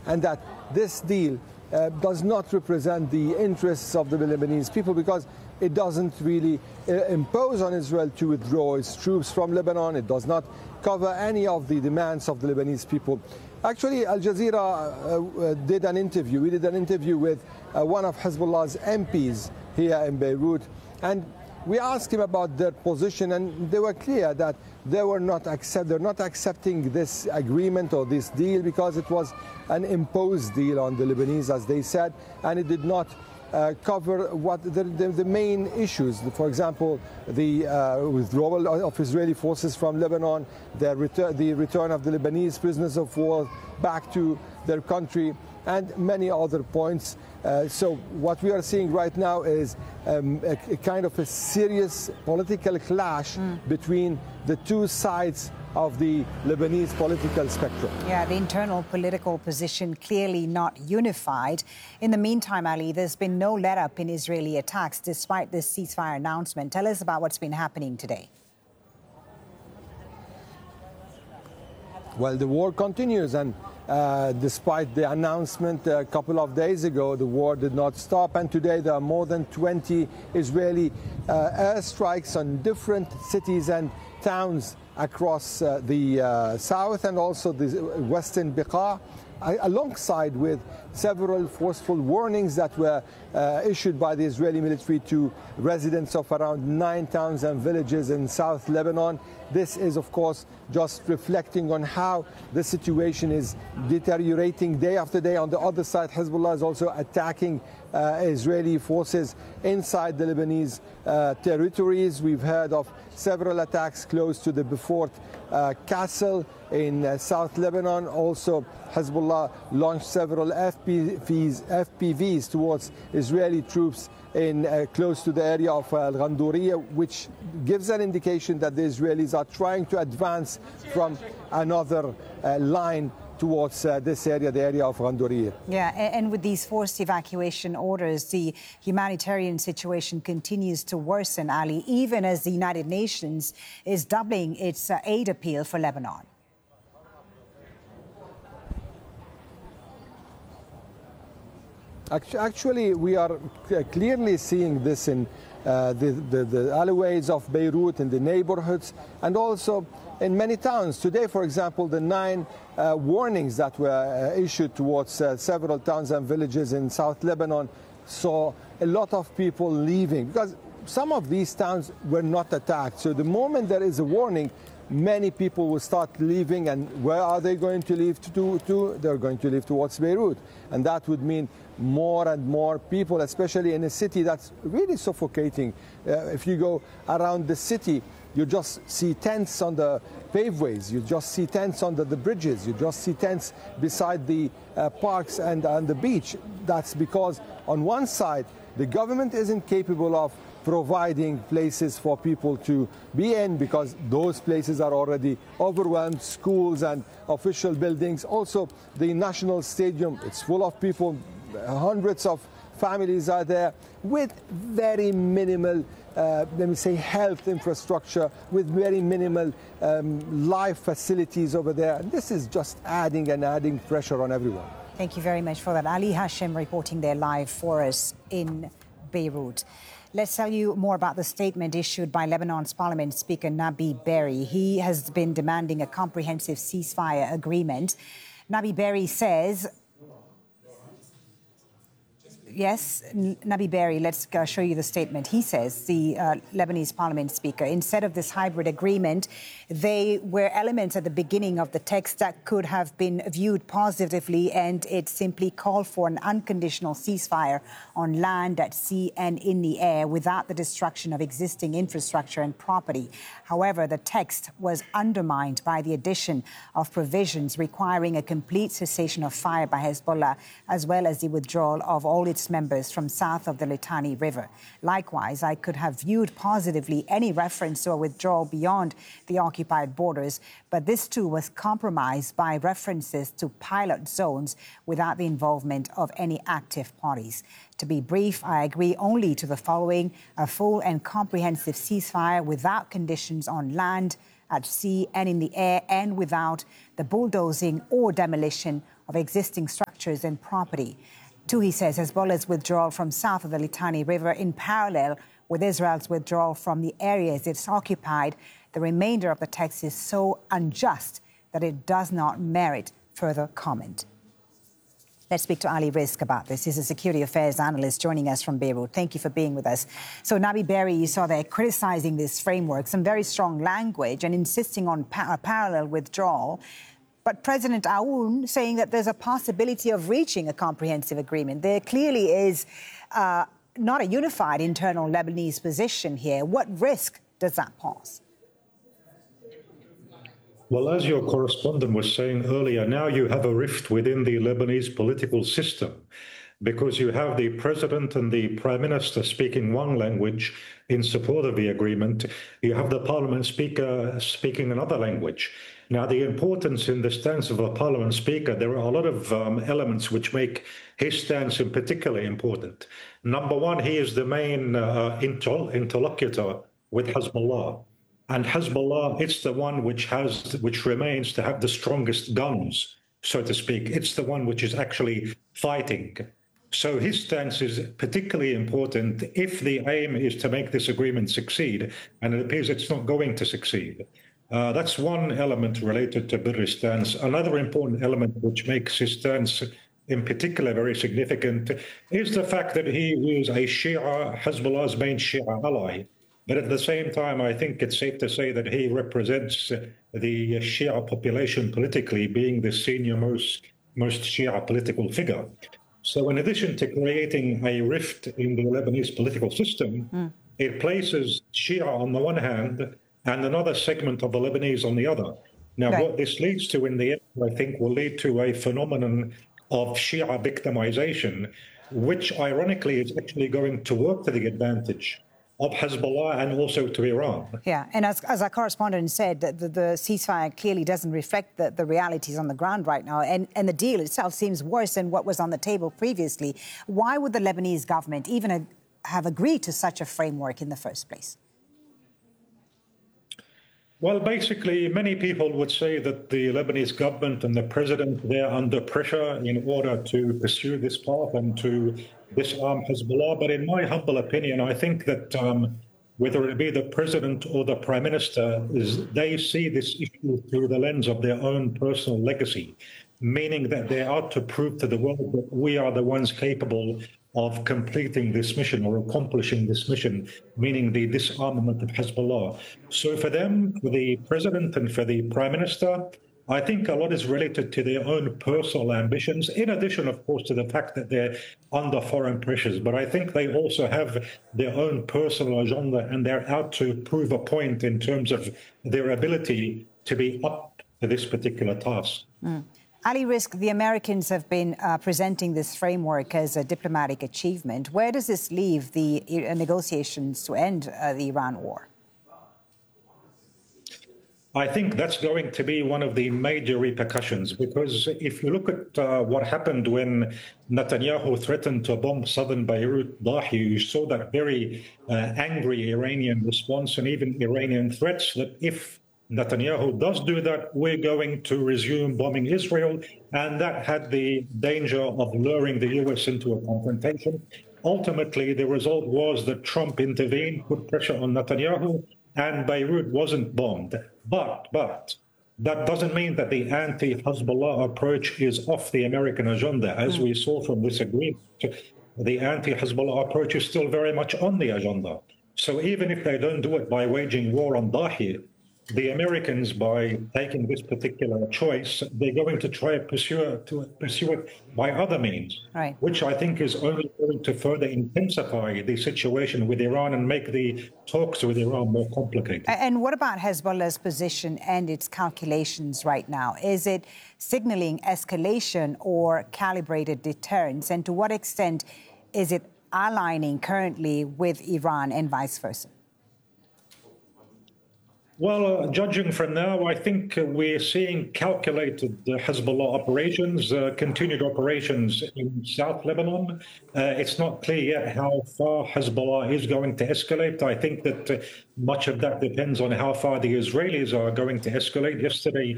and that this deal does not represent the interests of the Lebanese people, because it doesn't really impose on Israel to withdraw its troops from Lebanon. It does not cover any of the demands of the Lebanese people. Actually, Al Jazeera did an interview. We did an interview with one of Hezbollah's MPs here in Beirut, and we asked him about their position, and they were clear that they're not accepting this agreement or this deal because it was an imposed deal on the Lebanese, as they said, and it did not cover what the main issues. For example, the withdrawal of Israeli forces from Lebanon, the return of the Lebanese prisoners of war back to their country, and many other points. So what we are seeing right now is a kind of a serious political clash between the two sides of the Lebanese political spectrum. Yeah, the internal political position clearly not unified. In the meantime, Ali, there's been no let-up in Israeli attacks despite this ceasefire announcement. Tell us about what's been happening today. Well, the war continues, and despite the announcement a couple of days ago, the war did not stop, and today there are more than 20 Israeli airstrikes on different cities and towns across the south and also the western Bekaa, alongside with several forceful warnings that were issued by the Israeli military to residents of around 9 towns and villages in South Lebanon. This is, of course, just reflecting on how the situation is deteriorating day after day. On the other side, Hezbollah is also attacking Israeli forces inside the Lebanese territories. We've heard of several attacks close to the Beaufort Castle in South Lebanon. Also, Hezbollah launched several FPVs towards Israeli troops in close to the area of Al-Ghandouria, which gives an indication that the Israelis are trying to advance from another line towards this area, the area of Ghandouria. Yeah, and with these forced evacuation orders, the humanitarian situation continues to worsen, Ali, even as the United Nations is doubling its aid appeal for Lebanon. Actually, we are clearly seeing this in the alleyways of Beirut, in the neighborhoods, and also in many towns. Today, for example, the 9 warnings that were issued towards several towns and villages in South Lebanon saw a lot of people leaving, because some of these towns were not attacked. So the moment there is a warning, many people will start leaving. And where are they going to leave to? They're going to leave towards Beirut. And that would mean more and more people, especially in a city that's really suffocating. If you go around the city, you just see tents on the paveways, you just see tents under the bridges, you just see tents beside the parks and the beach. That's because on one side, the government isn't capable of providing places for people to be in, because those places are already overwhelmed, schools and official buildings. Also, the National Stadium, it's full of people, hundreds of families are there with very minimal, let me say, health infrastructure, with very minimal life facilities over there. And this is just adding and adding pressure on everyone. Thank you very much for that. Ali Hashem reporting there live for us in Beirut. Let's tell you more about the statement issued by Lebanon's Parliament Speaker Nabi Berri. He has been demanding a comprehensive ceasefire agreement. Nabi Berri says... Yes, Nabi Berri, let's show you the statement. He says, the Lebanese Parliament Speaker, instead of this hybrid agreement, they were elements at the beginning of the text that could have been viewed positively, and it simply called for an unconditional ceasefire on land, at sea and in the air without the destruction of existing infrastructure and property. However, the text was undermined by the addition of provisions requiring a complete cessation of fire by Hezbollah, as well as the withdrawal of all its members from south of the Litani River. Likewise, I could have viewed positively any reference to a withdrawal beyond the occupied borders, but this too was compromised by references to pilot zones without the involvement of any active parties. To be brief, I agree only to the following: a full and comprehensive ceasefire without conditions on land, at sea and in the air, and without the bulldozing or demolition of existing structures and property. Two, he says, Hezbollah's withdrawal from south of the Litani River in parallel with Israel's withdrawal from the areas it's occupied. The remainder of the text is so unjust that it does not merit further comment. Let's speak to Ali Rizk about this. He's a security affairs analyst joining us from Beirut. Thank you for being with us. So Nabi Berri, you saw there criticizing this framework, some very strong language and insisting on a parallel withdrawal. But President Aoun saying that there's a possibility of reaching a comprehensive agreement. There clearly is not a unified internal Lebanese position here. What risk does that pose? Well, as your correspondent was saying earlier, now you have a rift within the Lebanese political system because you have the president and the prime minister speaking one language in support of the agreement. You have the parliament speaker speaking another language. Now, the importance in the stance of a parliament speaker, there are a lot of elements which make his stance in particular important. Number one, he is the main interlocutor with Hezbollah. And Hezbollah, it's the one which remains to have the strongest guns, so to speak. It's the one which is actually fighting. So his stance is particularly important if the aim is to make this agreement succeed, and it appears it's not going to succeed. That's one element related to Berri's stance. Another important element which makes his stance in particular very significant is the fact that he is a Shia, Hezbollah's main Shia ally. But at the same time, I think it's safe to say that he represents the Shia population politically, being the senior most Shia political figure. So in addition to creating a rift in the Lebanese political system, it places Shia on the one hand and another segment of the Lebanese on the other. Now, what this leads to in the end, I think, will lead to a phenomenon of Shia victimization, which ironically is actually going to work to the advantage of Hezbollah and also to Iran. Yeah, and as our correspondent said, the ceasefire clearly doesn't reflect the realities on the ground right now, and the deal itself seems worse than what was on the table previously. Why would the Lebanese government even have agreed to such a framework in the first place? Well, basically, many people would say that the Lebanese government and the president, they're under pressure in order to pursue this path and to disarm Hezbollah. But in my humble opinion, I think that whether it be the president or the prime minister, they see this issue through the lens of their own personal legacy, meaning that they are to prove to the world that we are the ones capable of completing this mission or accomplishing this mission, meaning the disarmament of Hezbollah. So for them, for the president and for the prime minister, I think a lot is related to their own personal ambitions, in addition, of course, to the fact that they're under foreign pressures. But I think they also have their own personal agenda, and they're out to prove a point in terms of their ability to be up to this particular task. Ali Rizk, the Americans have been presenting this framework as a diplomatic achievement. Where does this leave the negotiations to end the Iran war? I think that's going to be one of the major repercussions, because if you look at what happened when Netanyahu threatened to bomb southern Beirut, Dahi, you saw that very angry Iranian response and even Iranian threats that if Netanyahu does do that, we're going to resume bombing Israel. And that had the danger of luring the US into a confrontation. Ultimately, the result was that Trump intervened, put pressure on Netanyahu, and Beirut wasn't bombed. But that doesn't mean that the anti-Hezbollah approach is off the American agenda. As we saw from this agreement, the anti-Hezbollah approach is still very much on the agenda. So even if they don't do it by waging war on Dahi, the Americans, by taking this particular choice, they're going to try to pursue it by other means, right, which I think is only going to further intensify the situation with Iran and make the talks with Iran more complicated. And what about Hezbollah's position and its calculations right now? Is it signaling escalation or calibrated deterrence? And to what extent is it aligning currently with Iran and vice versa? Well, judging from now, I think we're seeing calculated Hezbollah operations, continued operations in South Lebanon. It's not clear yet how far Hezbollah is going to escalate. I think that much of that depends on how far the Israelis are going to escalate. Yesterday,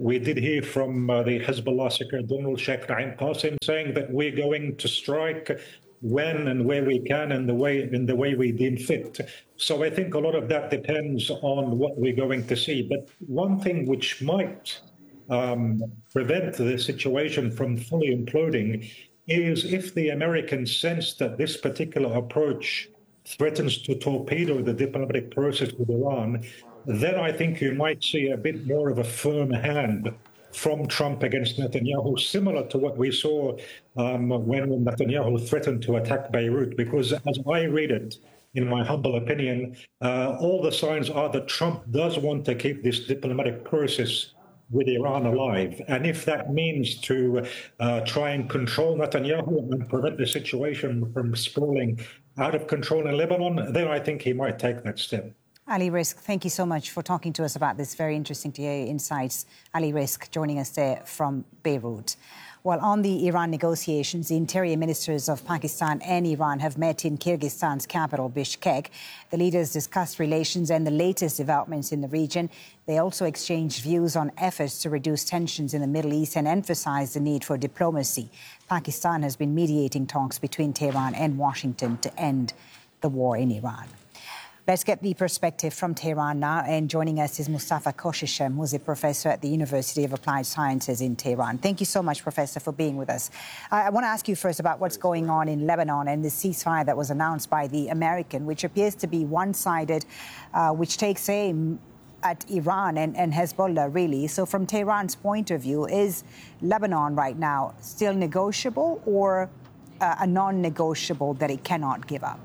we did hear from the Hezbollah Secretary General Sheikh Naim Qasim saying that we're going to strike when and where we can and in the way we deem fit. So I think a lot of that depends on what we're going to see. But one thing which might prevent the situation from fully imploding is if the Americans sense that this particular approach threatens to torpedo the diplomatic process with Iran, then I think you might see a bit more of a firm hand from Trump against Netanyahu, similar to what we saw when Netanyahu threatened to attack Beirut. Because as I read it, in my humble opinion, all the signs are that Trump does want to keep this diplomatic process with Iran alive. And if that means to try and control Netanyahu and prevent the situation from sprawling out of control in Lebanon, then I think he might take that step. Ali Rizk, thank you so much for talking to us about this. Very interesting to hear your insights. Ali Rizk joining us there from Beirut. Well, on the Iran negotiations, the interior ministers of Pakistan and Iran have met in Kyrgyzstan's capital, Bishkek. The leaders discussed relations and the latest developments in the region. They also exchanged views on efforts to reduce tensions in the Middle East and emphasized the need for diplomacy. Pakistan has been mediating talks between Tehran and Washington to end the war in Iran. Let's get the perspective from Tehran now. And joining us is Mustafa Kosheshem, who's a professor at the University of Applied Sciences in Tehran. Thank you so much, Professor, for being with us. I want to ask you first about what's going on in Lebanon and the ceasefire that was announced by the American, which appears to be one-sided, which takes aim at Iran and Hezbollah, really. So from Tehran's point of view, is Lebanon right now still negotiable or non-negotiable that it cannot give up?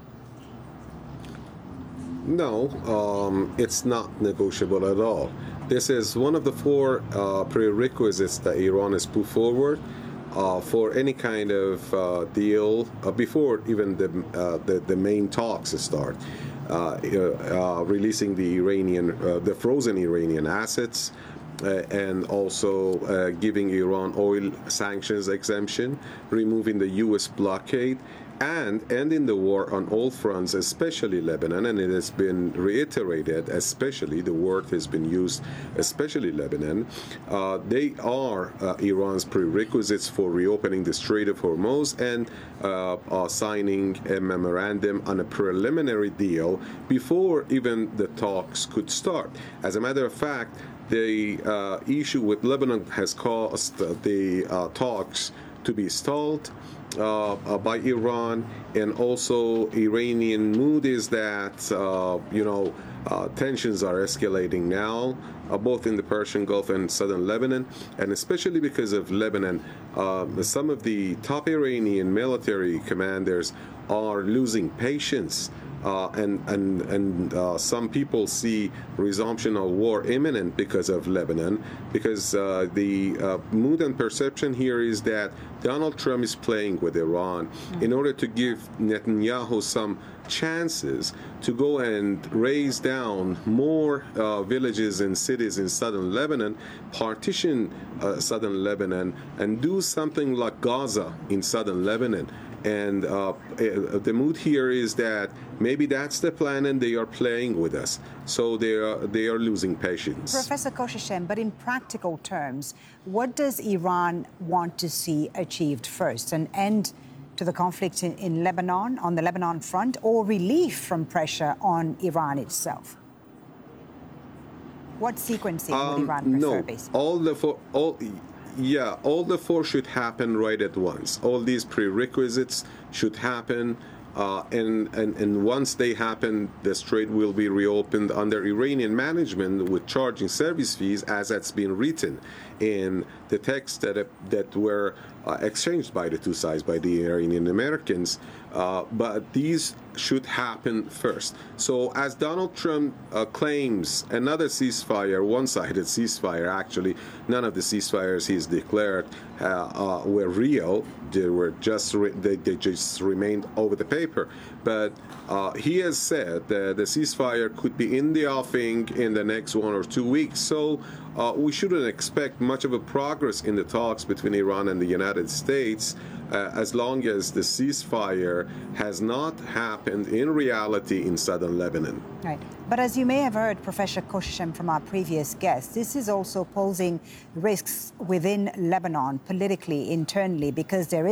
No, it's not negotiable at all. This is one of the four prerequisites that Iran has put forward for any kind of deal before even the main talks start. Releasing the frozen Iranian assets, and also giving Iran oil sanctions exemption, removing the U.S. blockade, and ending the war on all fronts, especially Lebanon. And it has been reiterated, especially, the word has been used, especially Lebanon. They are Iran's prerequisites for reopening the Strait of Hormuz and signing a memorandum on a preliminary deal before even the talks could start. As a matter of fact, the issue with Lebanon has caused the talks to be stalled by Iran, and also Iranian mood is that tensions are escalating now, both in the Persian Gulf and southern Lebanon, and especially because of Lebanon, some of the top Iranian military commanders are losing patience. And some people see resumption of war imminent because of Lebanon, because the mood and perception here is that Donald Trump is playing with Iran in order to give Netanyahu some chances to go and raise down more villages and cities in southern Lebanon, partition southern Lebanon, and do something like Gaza in southern Lebanon. And the mood here is that maybe that's the plan and they are playing with us. So they are losing patience. Professor Kosheshem, but in practical terms, what does Iran want to see achieved first? An end to the conflict in Lebanon, on the Lebanon front, or relief from pressure on Iran itself? What sequencing would Iran prefer, basically? All the four should happen right at once. All these prerequisites should happen, and once they happen, the strait will be reopened under Iranian management with charging service fees, as that's been written in the texts that were exchanged by the two sides, by the Iranian Americans. But these should happen first. So as Donald Trump claims another ceasefire, one-sided ceasefire, actually, none of the ceasefires he's declared were real. They just remained over the paper. But he has said that the ceasefire could be in the offing in the next 1 or 2 weeks. So we shouldn't expect much of a progress in the talks between Iran and the United States as long as the ceasefire has not happened in reality in southern Lebanon. Right. But as you may have heard, Professor Khoshem, from our previous guest, this is also posing risks within Lebanon politically, internally, because there is